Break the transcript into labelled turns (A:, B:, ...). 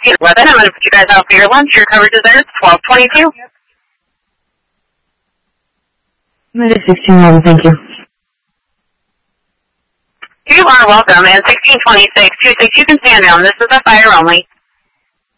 A: 1611. I'm going to put you guys out for your lunch. Your coverage is there. It's 1222.
B: It is 1611, thank you.
A: You are welcome. And 1626, 26, you can stand down. This is a fire only.